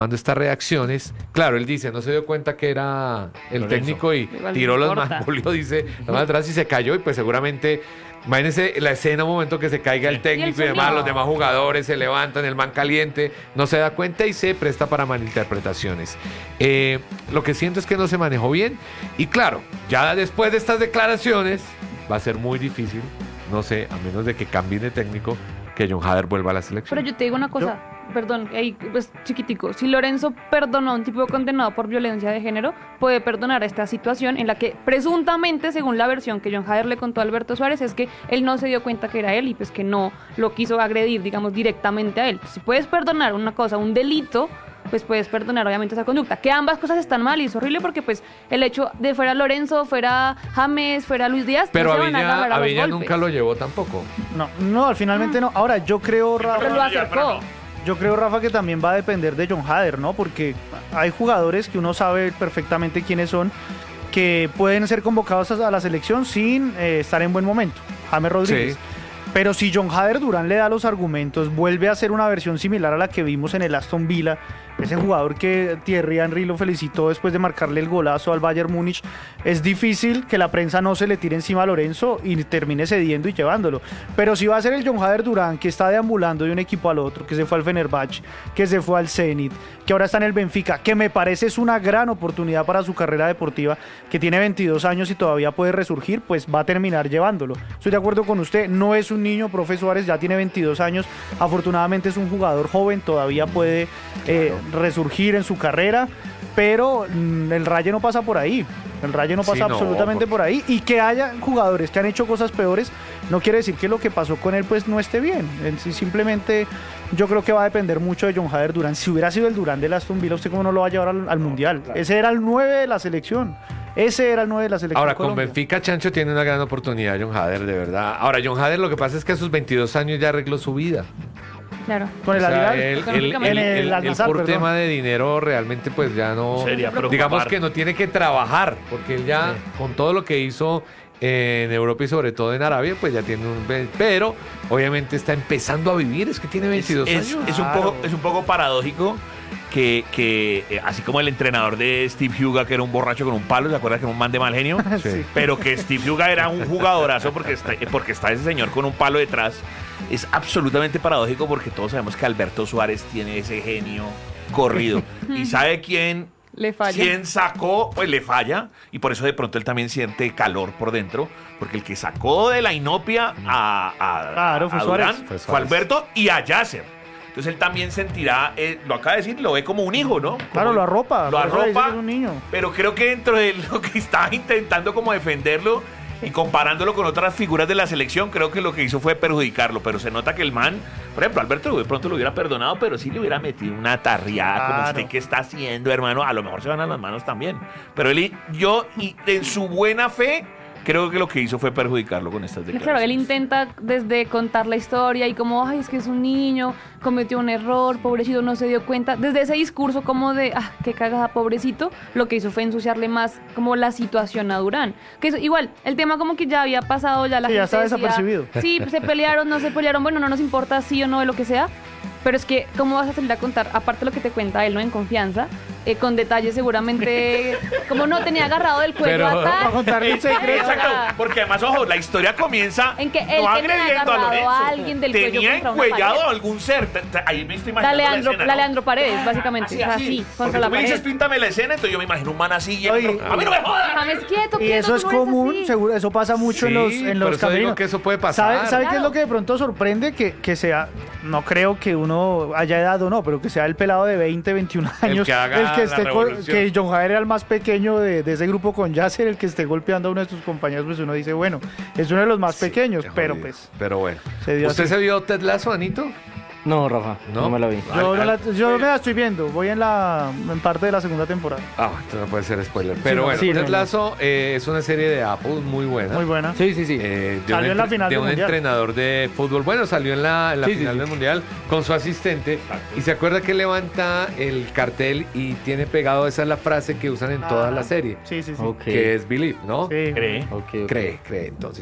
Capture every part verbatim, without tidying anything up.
Dando estas reacciones, claro, él dice, no se dio cuenta que era el Lorenzo. técnico y Igual tiró no los importa. más, volvió, dice, los más atrás y se cayó y pues seguramente, imagínense la escena, un momento que se caiga el técnico y, Y el demás, sonido. los demás jugadores se levantan, el man caliente, no se da cuenta y se presta para malinterpretaciones. Eh, lo que siento es que no se manejó bien y claro, ya después de estas declaraciones va a ser muy difícil, no sé, a menos de que cambien de técnico, que John Hader vuelva a la selección. Pero yo te digo una cosa, perdón, ahí pues chiquitico, si Lorenzo perdonó a un tipo condenado por violencia de género, puede perdonar esta situación en la que presuntamente, según la versión que John Hader le contó a Alberto Suárez, es que él no se dio cuenta que era él y pues que no lo quiso agredir, digamos, directamente a él. Si puedes perdonar una cosa, un delito, pues puedes perdonar obviamente esa conducta. Que ambas cosas están mal y es horrible porque pues el hecho de fuera Lorenzo, fuera James, fuera Luis Díaz, Pero no se van a Avilla, agarrar a los Avilla golpes. nunca lo llevó tampoco. No, no, al finalmente no. Ahora, yo creo, Pero Rafa, lo acercó. yo creo, Rafa, que también va a depender de John Hader, ¿no? Porque hay jugadores que uno sabe perfectamente quiénes son, que pueden ser convocados a la selección sin eh, estar en buen momento. James Rodríguez. Sí. Pero si John Hader Durán le da los argumentos, vuelve a hacer una versión similar a la que vimos en el Aston Villa, ese jugador que Thierry Henry lo felicitó después de marcarle el golazo al Bayern Múnich, es difícil que la prensa no se le tire encima a Lorenzo y termine cediendo y llevándolo. Pero si va a ser el John Hader Durán que está deambulando de un equipo al otro, que se fue al Fenerbahce, que se fue al Zenit, que ahora está en el Benfica, que me parece es una gran oportunidad para su carrera deportiva, que tiene veintidós años y todavía puede resurgir, pues va a terminar llevándolo. Estoy de acuerdo con usted, no es un niño, profe Suárez ya tiene veintidós años, afortunadamente es un jugador joven, todavía puede eh, resurgir en su carrera, pero mm, el Rayo no pasa por ahí, el Rayo no Sí, pasa no, absolutamente por- por ahí, y que haya jugadores que han hecho cosas peores, no quiere decir que lo que pasó con él pues no esté bien. En sí, simplemente yo creo que va a depender mucho de John Hader Durán. Si hubiera sido el Durán del Aston Villa, ¿usted cómo no lo va a llevar al, al Mundial? Ese era el nueve de la selección. Ese era el nueve de la selección. Ahora, con Colombia. Benfica, Chancho tiene una gran oportunidad, John Hader, de verdad. Ahora, John Hader, lo que pasa es que a sus veintidós años ya arregló su vida. Claro. Con el O sea, Al-Hilal, él, él, económicamente. él- En el él- él Al-Nassr, por perdón. tema de dinero realmente pues ya no... Sería preocupar. digamos que no tiene que trabajar, porque él ya, con todo lo que hizo en Europa y sobre todo en Arabia, pues ya tiene un... Pero, obviamente, está empezando a vivir, es que tiene veintidós es, años. es un poco, es un poco paradójico que, que eh, así como el entrenador de Steve Huga, que era un borracho con un palo, ¿se acuerdas que era un man de mal genio? Sí. Pero que Steve Huga era un jugadorazo porque está, porque está ese señor con un palo detrás. Es absolutamente paradójico porque todos sabemos que Alberto Suárez tiene ese genio corrido. ¿Y sabe quién? Le falla. Quien sacó, pues le falla, y por eso de pronto él también siente calor por dentro, porque el que sacó de la inopia a, a, Claro, fue a Suárez. Durán Fue fue, Suárez. Alberto y a Yasser. Entonces él también sentirá, eh, lo acaba de decir, lo ve como un hijo, ¿no? Como- Claro, lo arropa. Lo por eso le dice arropa, que es un niño. pero creo que dentro de lo que está intentando como defenderlo y comparándolo con otras figuras de la selección, creo que lo que hizo fue perjudicarlo, pero se nota que el man, por ejemplo, Alberto de pronto lo hubiera perdonado, pero sí le hubiera metido una tarriada, como Claro. usted que está haciendo, hermano, a lo mejor se van a las manos también. Pero él, yo, y en su buena fe, creo que lo que hizo fue perjudicarlo con estas declaraciones. Claro, él intenta desde contar la historia y como, ay, es que es un niño, cometió un error, pobrecito, no se dio cuenta. Desde ese discurso como de, ah, qué cagada, pobrecito, lo que hizo fue ensuciarle más como la situación a Durán. Que es, igual, el tema como que ya había pasado, ya la Sí, ya gente está decía, desapercibido. sí, pues, se pelearon, no se pelearon, bueno, no nos importa sí o no de lo que sea. Pero es que, ¿cómo vas a salir a contar? Aparte de lo que te cuenta él, ¿no? En confianza, eh, con detalles seguramente, como no tenía agarrado del cuello Pero- a tal. Para contarle un secreto. Exacto, porque además, ojo, la historia comienza En que él no tenía agrediendo a agarrado Lorenzo. a alguien del cuello tenía contra una encuellado pared. a algún ser. Te- te- Ahí me estoy La imaginando la Leandro, escena, la ¿no? Leandro Paredes, básicamente. Así, o sea, así. así, Porque contra tú la me pared. dices, píntame la escena, entonces yo me imagino un man así. y- Oye, a mí no me jodas. James, quieto, Y quieto, eso es tú no eres común, así. seguro, eso pasa mucho en Sí, los, en por los eso digo camerinos. que eso puede pasar. ¿Sabe, sabe qué es Claro. lo que de pronto sorprende? Que, que sea, no creo que uno haya edad o no, pero que sea el pelado de veinte, veintiún El años, que haga la esté co- revolución. que John Hader era el más pequeño de, de ese grupo con Yasser, el que esté golpeando a uno de sus compañeros, pues uno dice, bueno, es uno de los más pequeños, Qué pero jodido. pues Pero bueno. se dio ¿Usted así. se vio Ted Lasso, Anito? No, Rafa, ¿No? no, me la vi. Yo, Al- no la- al- yo me la estoy viendo, voy en la en parte de la segunda temporada. Ah, esto no puede ser spoiler. Pero no, bueno, sí, Ted no, no. Lasso eh, es una serie de Apple muy buena. Muy buena. Sí, sí, sí. Eh, de Salió un en la entre- final de del un Mundial. entrenador de fútbol. Bueno, salió en la, en la Sí, sí, final sí. del Mundial con su asistente. Y se acuerda que levanta el cartel y tiene pegado, esa es la frase que usan en toda Ah, la serie, Sí, sí, sí. Ok. que es Believe, ¿no? Sí. Cree. Ok, ok. Cree, cree. Entonces,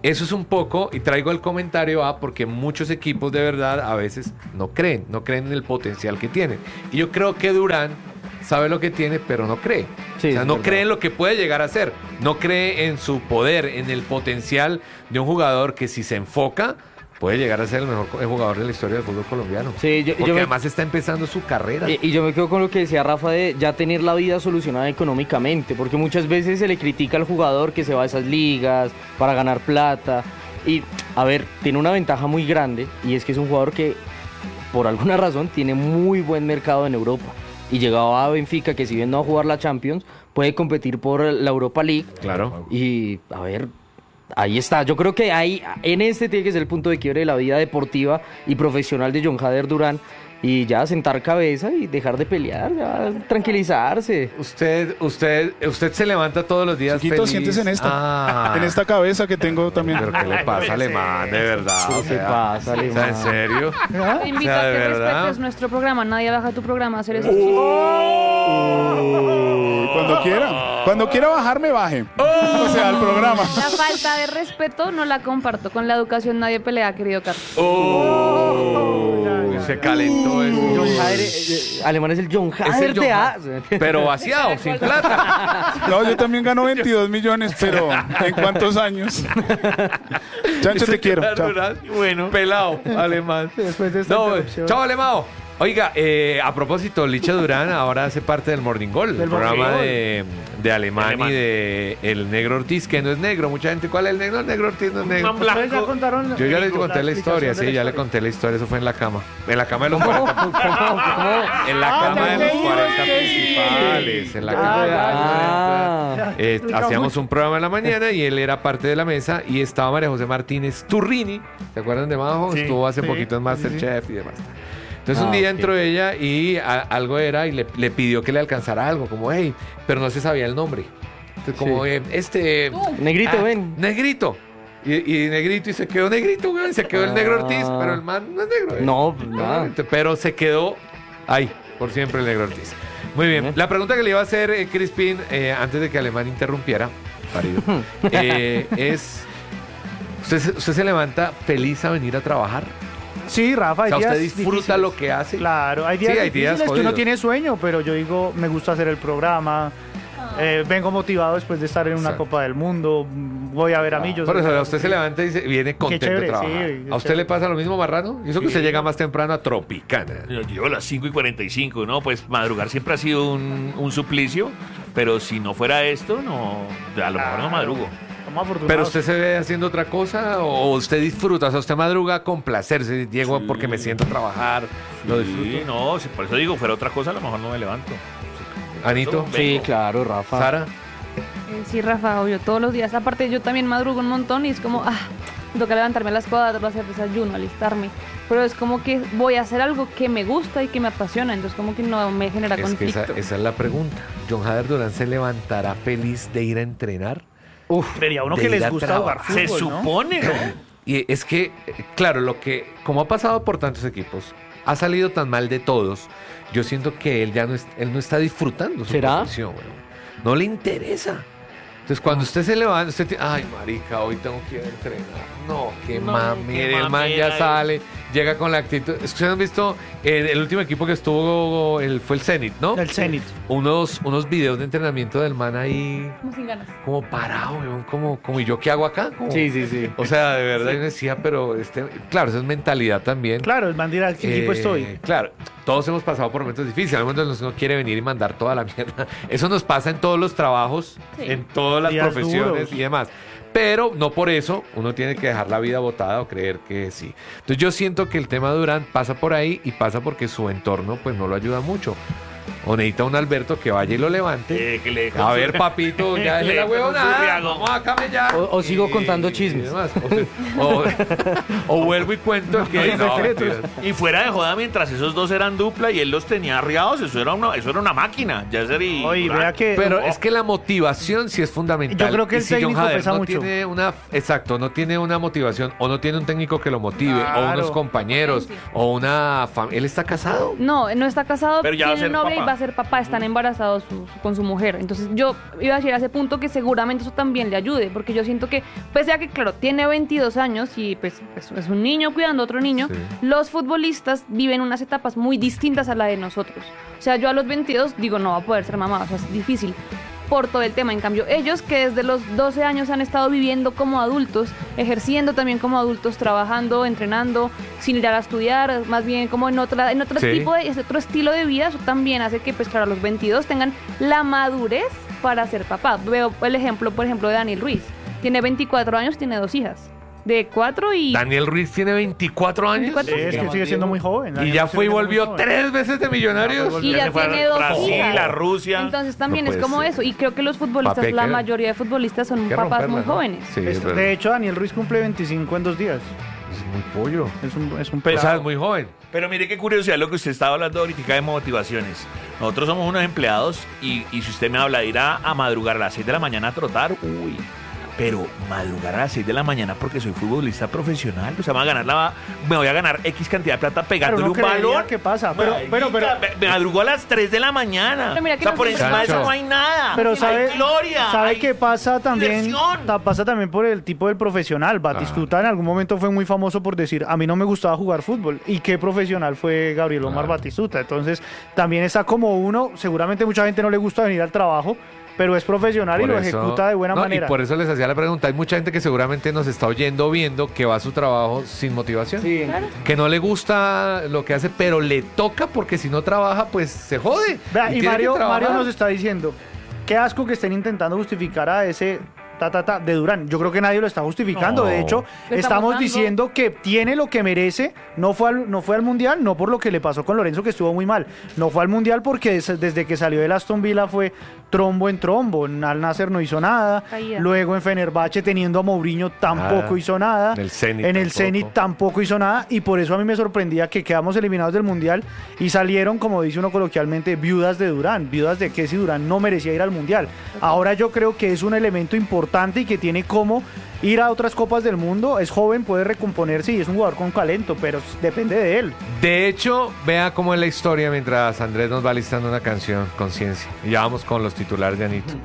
eso es un poco, y traigo el comentario a porque muchos equipos de verdad a veces no creen, no creen en el potencial que tienen. Y yo creo que Durán sabe lo que tiene, pero no cree. Sí, o sea, es no verdad. cree en lo que puede llegar a ser. No cree en su poder, en el potencial de un jugador que si se enfoca, puede llegar a ser el mejor co- jugador de la historia del fútbol colombiano. Sí, yo- Porque yo me- además está empezando su carrera. Y, y yo me quedo con lo que decía Rafa de ya tener la vida solucionada económicamente, porque muchas veces se le critica al jugador que se va a esas ligas para ganar plata. Y, a ver, tiene una ventaja muy grande y es que es un jugador que, por alguna razón, tiene muy buen mercado en Europa. Y llegado a Benfica, que si bien no va a jugar la Champions, puede competir por la Europa League. Claro. Y, a ver, ahí está. Yo creo que ahí, en este tiene que ser el punto de quiebre de la vida deportiva y profesional de John Hader Durán. Y ya sentar cabeza y dejar de pelear, ya tranquilizarse. Usted, usted, usted se levanta todos los días Chiquito, feliz. siéntese en esta. Ah. En esta cabeza que tengo también. Pero ¿qué le pasa, Alemán? De verdad. ¿Qué o te sea, pasa, o sea, ¿en Alemán? serio? Te invito O sea, a de que verdad. respetes nuestro programa. Nadie baja tu programa a hacer eso. Uy, cuando quiera. Cuando quiera bajarme, baje. O sea, al programa. La falta de respeto no la comparto. Con la educación nadie pelea, querido Carlos. Uy, se calentó eso. John Hader, eh, eh, Alemán es el John Es Hader el de John A. Hader, pero vaciado, sin plata. No, yo también gano veintidós millones, pero ¿en cuántos años? Chancho, te quiero. Chao. Bueno, pelado, Alemán. Después de esta No, interrupción. chao, Alemão. Oiga, eh, a propósito, Licha Durán ahora hace parte del Morning Goal, el Del programa Morning de, de Alemán, Alemán. y de El Negro Ortiz, que no es negro. Mucha gente, ¿cuál es el negro? El Negro Ortiz no es negro. Man blanco. Ustedes ya contaron Yo ya les la conté la historia, explicación de sí, la ya le historia. conté la historia, eso fue en la cama. En la cama de los ¿Cómo? cuarenta. ¿Cómo? En la Ah, cama ya de los entendí. cuarenta principales. En la Ah, cama de los ya, ya. cuarenta. Eh, Explica hacíamos mucho. un programa en la mañana y él era parte de la mesa y estaba María José Martínez Turrini. ¿Se acuerdan de Majo? Sí, Estuvo hace sí, poquito en sí, Masterchef y demás. Entonces Ah, un día ok. entró ella y a- algo era y le, le pidió que le alcanzara algo, como hey, pero no se sabía el nombre. Entonces como Sí. eh, este... Negrito, ah, ven. Negrito. Y, y Negrito, y se quedó Negrito, güey. Se quedó el Negro Ah. Ortiz, pero el man no es negro. ¿eh? No, pues nada. Pero se quedó ahí, por siempre el Negro Ortiz. Muy bien. Bien. La pregunta que le iba a hacer eh, Crispin, eh, antes de que Alemán interrumpiera, parido, eh, es... ¿usted, se- ¿Usted se levanta feliz a venir a trabajar? Sí, Rafa, O hay sea, ¿usted días disfruta difíciles. lo que hace? Claro, hay días Sí, hay días difíciles que uno jodidos. tiene sueño, pero yo digo, me gusta hacer el programa. eh, vengo motivado después de estar en una Exacto. Copa del Mundo. Voy a ver a Millos. Por eso, usted se levanta y se- viene contento chévere, de trabajar. sí, ¿A usted chévere. le pasa lo mismo, Marrano? Y eso que Sí. usted llega más temprano a Tropicana. Yo llevo a las cinco y cuarenta y cinco, ¿no? Pues madrugar siempre ha sido un, un suplicio, pero si no fuera esto, no, a lo mejor no madrugo. Estamos afortunados. ¿Pero usted se ve haciendo otra cosa o usted disfruta? O sea, usted madruga con placer. Se Diego, Sí. porque me siento a trabajar, lo Sí, disfruto. no, si por eso digo, fuera otra cosa, a lo mejor no me levanto. Anito, Vengo. Sí, claro, Rafa. Sara. Eh, sí, Rafa, obvio, todos los días. Aparte, yo también madrugo un montón y es como, ah, toca levantarme a las cuatro, hacer desayuno, alistarme. Pero es como que voy a hacer algo que me gusta y que me apasiona, entonces como que no me genera Es que conflicto. esa, esa es la pregunta. ¿John Hader Durán se levantará feliz de ir a entrenar? Uf, Vería uno de que ir les a gusta jugar trabajar. Se fútbol, ¿no? supone, ¿no? Y es que, eh, claro, lo que, como ha pasado por tantos equipos, ha salido tan mal de todos, yo siento que él ya no, es- él no está disfrutando su ¿Será? profesión, weón. No le interesa. Entonces, cuando usted se levanta, usted tiene, ay, marica, hoy tengo que ir a entrenar. No, qué No, mami, qué el man ya mamera sale, llega con la actitud. ¿Ustedes han visto el, el último equipo que estuvo, el, fue el Zenit, ¿no? El Zenit. Unos, unos videos de entrenamiento del man ahí, Como sin ganas. como parado, weón, como, como, ¿y yo qué hago acá? Como- sí, sí, sí. o sea, de verdad yo decía, pero este, claro, esa es mentalidad también. Claro, el man dirá, ¿qué equipo Eh, estoy? Claro, todos hemos pasado por momentos difíciles. Hay momentos en los que uno quiere venir y mandar toda la mierda. Eso nos pasa en todos los trabajos, Sí. en todas las Días profesiones duros. y demás. Pero no por eso uno tiene que dejar la vida botada o creer que sí. Entonces yo siento que el tema de Durán pasa por ahí y pasa porque su entorno pues no lo ayuda mucho. O necesita un Alberto que vaya y lo levante. Eh, que le- A ver, papito, ya dejé Le- la con su huevonada. riago. Vamos a camellar. O- o sigo Y- contando y chismes. demás. O, o- o vuelvo y cuento que no, mentiras. Y fuera de joda, mientras esos dos eran dupla y él los tenía arriados, eso era una, eso era una máquina. Ya sería. Oye, vea que... Pero oh, es que la motivación sí es fundamental. Yo creo que Y el si John técnico Hader pesa no mucho. tiene una, exacto, no tiene una motivación o no tiene un técnico que lo motive o Claro. unos compañeros Sí. o una familia. Él está casado. No, no está casado, Pero ya va a tiene ser novia y papá. va va a ser papá, están embarazados su- su- con su mujer. Entonces yo iba a decir a ese punto que seguramente eso también le ayude, porque yo siento que, pese a que, claro, tiene veintidós años y pues, pues, es un niño cuidando a otro niño, Sí. los futbolistas viven unas etapas muy distintas a la de nosotros. O sea, yo a los veintidós digo, no va a poder ser mamá, o sea, es difícil por todo el tema. En cambio, ellos que desde los doce años han estado viviendo como adultos, ejerciendo también como adultos, trabajando, entrenando, sin ir a estudiar, más bien como en otra, en otro Sí. tipo de, ese otro estilo de vida, eso también hace que, pues claro, a los veintidós tengan la madurez para ser papá. Veo el ejemplo, por ejemplo, de Daniel Ruiz. Tiene veinticuatro años, tiene dos hijas, de cuatro y... Daniel Ruiz tiene veinticuatro años. veinticuatro. Sí, es que sigue siendo muy joven. Y ya fue y volvió tres veces de millonarios. Y ya se fue a tiene dos Brasil, hijas. a Rusia. Entonces también No es puede como ser. eso. Y creo que los futbolistas, Pape, la ¿qué? mayoría de futbolistas son Hay que papás romperla, muy ¿no? jóvenes. Sí, es Es- verdad. de hecho, Daniel Ruiz cumple veinticinco en dos días. Es muy pollo. Es un, es un O pelado. sea, es muy joven. Pero mire qué curiosidad lo que usted estaba hablando ahorita de motivaciones. Nosotros somos unos empleados y, y si usted me habla de ir a, a madrugar a las seis de la mañana a trotar, uy. Pero madrugar a las seis de la mañana porque soy futbolista profesional, o sea, me voy a ganar, la, me voy a ganar X cantidad de plata pegándole uno un creería balón. que pasa, pero- pero- pero- me, me madrugo a las tres de la mañana. Pero mira que o sea, no por siempre encima de eso pasa. no hay nada. Pero Hay sabe, gloria. sabe hay que pasa también, diversión. ta- pasa también por el tipo del profesional. Batistuta en algún momento fue muy famoso por decir, a mí no me gustaba jugar fútbol. ¿Y qué profesional fue Gabriel Omar Claro. Batistuta? Entonces, también está como uno, seguramente mucha gente no le gusta venir al trabajo, pero es profesional y Por lo eso- ejecuta de buena no, manera. Y por eso les hacía la pregunta. Hay mucha gente que seguramente nos está oyendo, viendo que va a su trabajo sin motivación. Sí. Que no le gusta lo que hace, pero le toca porque si no trabaja, pues se jode. Vea, y tiene Mario, que trabajar. Mario nos está diciendo, qué asco que estén intentando justificar a ese ta, ta, ta de Durán. Yo creo que nadie lo está justificando. No. De hecho, Lo estamos estamos dando. diciendo que tiene lo que merece. No fue, al, no fue al Mundial, no por lo que le pasó con Lorenzo, que estuvo muy mal. No fue al Mundial porque des- desde que salió del Aston Villa fue trombo en trombo. En Al Nasser no hizo nada. Caída. Luego en Fenerbahce, teniendo a Mourinho, tampoco Nada. hizo nada. En el Zenit En el tampoco. Zenit tampoco hizo nada. Y por eso a mí me sorprendía que quedamos eliminados del Mundial y salieron, como dice uno coloquialmente, viudas de Durán. Viudas de que si Durán no merecía ir al Mundial. Ahora yo creo que es un elemento importante y que tiene como ir a otras copas del mundo. Es joven, puede recomponerse y es un jugador con talento, pero depende de él. De hecho, vea cómo es la historia mientras Andrés nos va listando una canción, Conciencia. Y ya vamos con los titulares de Anito.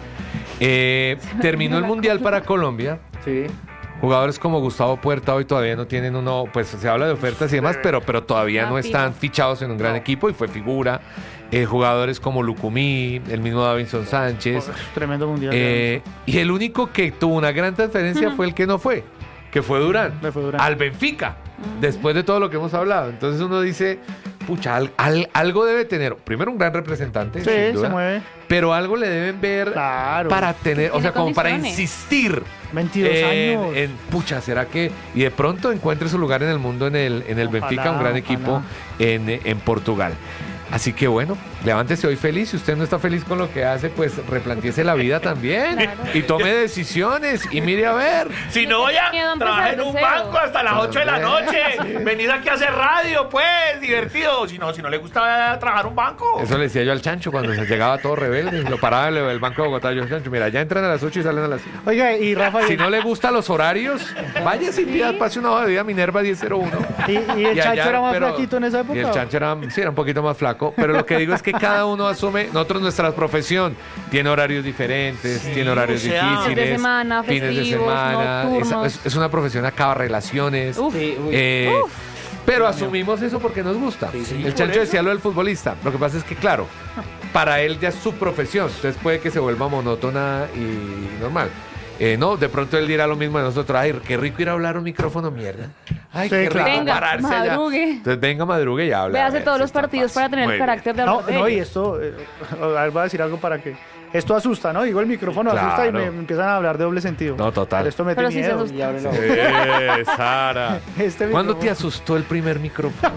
Eh, terminó el Mundial para Colombia. Sí. Jugadores como Gustavo Puerta hoy todavía no tienen uno, pues se habla de ofertas y demás, pero, pero todavía no No, están fijo. fichados en un gran No. equipo y fue figura. Eh, jugadores como Lucumí, el mismo Davinson Sánchez. Tremendo Mundial. Eh, y el único que tuvo una gran transferencia fue el que no fue, que fue Durán, Le fue Durán. al Benfica, después de todo lo que hemos hablado. Entonces uno dice, pucha, al- al- algo debe tener, primero un gran representante, Sí, sin se duda, mueve. pero algo le deben ver Claro. para tener, o Tiene sea, como para condiciones. insistir. veintidós en- años. en, pucha, ¿será que? Y de pronto encuentre su lugar en el mundo en el, en el Ojalá, Benfica, un gran ojalá. equipo en, en Portugal. Así que bueno, levántese hoy feliz. Si usted no está feliz con lo que hace, pues replanteese la vida también. Claro. Y tome decisiones y mire a ver. Si no voy a Miedo a empezar trabajar en de un cero. banco hasta las ocho de la noche. Venid aquí a hacer radio, pues, divertido. Si no, si no le gusta trabajar en un banco. Eso le decía yo al Chancho cuando se llegaba todo rebelde. Lo paraba en el Banco de Bogotá. Yo, Chancho, mira, ya entran a las ocho y salen a las cinco. Oiga, y Rafa, Si no le gustan los horarios, vaya sin piedad, pase una hoja de vida Minerva diez cero uno. y, y el Y Chacho allá, era más pero- flaquito en esa época. Y el Chancho era, sí, era un poquito más flaco. Pero lo que digo es que cada uno asume, nosotros nuestra profesión tiene horarios diferentes, Sí, tiene horarios o sea, difíciles. fines de semana, fines de festivos, semana. Es, nocturnos. es- es una profesión acaba relaciones. Uf. Sí, uy. Eh, pero asumimos eso porque nos gusta. Sí, sí. El Por Chancho eso. decía lo del futbolista. Lo que pasa es que, claro, para él ya es su profesión. Entonces puede que se vuelva monótona y normal. Eh, no, de pronto él dirá lo mismo de nosotros. Ay, qué rico ir a hablar a un micrófono, mierda. Ay, Sí, qué rico claro. Venga, pararse allá. madrugue. Entonces venga, madrugue y habla. Véase A ver todos si los está partidos fácil. para tener Muy el bien. carácter de No, hablar de no, y ellos. esto, eh, a ver, voy a decir algo para que. Esto asusta, ¿no? Digo el micrófono asusta y me, Claro. me empiezan a hablar de doble sentido. No, total. Pero esto mete Pero sí se miedo. asusta. Y abre la boca. Eh, Sara. Este ¿Cuándo te micrófono. asustó el primer micrófono?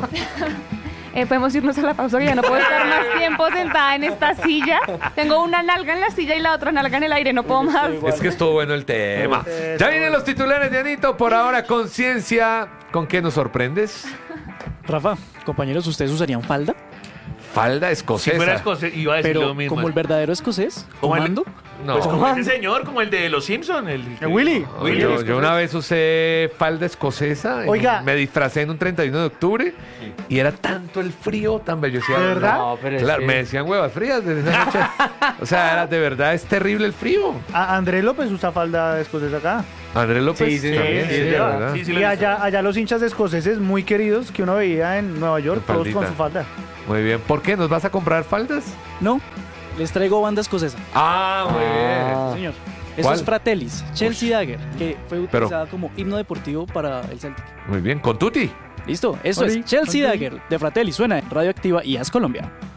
Eh, podemos irnos a la pausa, que ya no puedo estar más tiempo sentada en esta silla. Tengo una nalga en la silla y la otra nalga en el aire, no puedo más. Es que estuvo bueno el tema. Eh, Ya está vienen bueno. los titulares de Anito. Por ahora, conciencia. ¿Con qué nos sorprendes? Rafa, compañeros, ¿ustedes usarían falda? falda Si escocesa. fuera escocés, iba a decir Pero lo mismo. como el verdadero escocés, Como el- comando. No. Pues como ese señor, como el de Los Simpsons. El, ¿El Willy? No, Willy, yo, escocés. yo una vez usé falda escocesa. en- Oiga. Me disfracé en un treinta y uno de octubre y era tanto el frío tan bello. Yo decía, ¿De verdad? No, pero es Claro, que- me decían huevas frías desde esa noche. O sea, era, de verdad es terrible el frío. A- Andrés López usa falda escocesa acá. Andrés López Sí, sí, también, sí, sí, sí, de sí, verdad. Sí, sí, lo Y he visto. allá, allá los hinchas escoceses muy queridos que uno veía en Nueva York, Con todos con faldita. su falda. Muy bien. ¿Por qué? ¿Nos vas a comprar faldas? No, les traigo banda escocesa. Ah, muy Ah. Sí, señor. Eso ¿Cuál? es Fratellis, Chelsea Dagger, que fue Pero- utilizada como himno deportivo para el Celtic. bien. Muy bien. Con Tuti. Listo, eso Oli, es Chelsea oli. Dagger de Fratelli. Suena en Radioactiva y As Colombia.